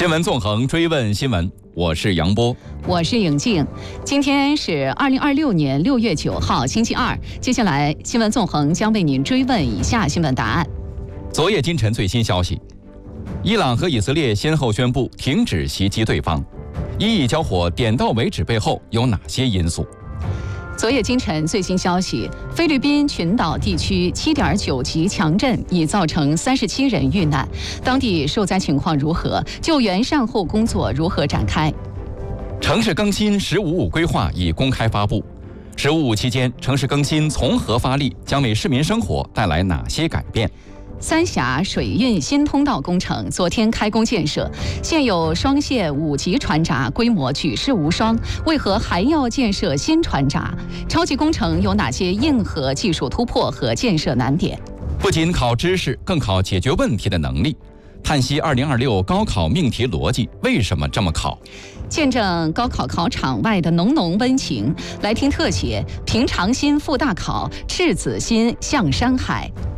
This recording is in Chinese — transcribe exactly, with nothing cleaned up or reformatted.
新闻纵横，追问新闻，我是杨波， 我是颖静。今天是二零二六年六月九号，星期二。接下来，新闻纵横将为您追问以下新闻答案。 昨夜今晨最新消息，伊朗和以色列先后宣布停止袭击对方，伊以交火点到为止背后有哪些因素？ 昨夜今晨最新消息，菲律宾群岛地区 七点九 级强震已造成三十七人遇难，当地受灾情况如何？救援善后工作如何展开？ 城市更新“十五五”规划已公开发布，“十五五”期间城市更新从何发力，将为市民生活带来哪些改变？ 三峡水运新通道工程昨天开工建设，现有双线五级船闸规模举世无双，为何还要建设新船闸？超级工程有哪些硬核技术突破和建设难点？ 不仅考知识，更考解决问题的能力。叹息二零二六高考命题逻辑为什么这么考？ 见证高考考场外的浓浓温情，来听特写：平常心赴大考，赤子心向山海。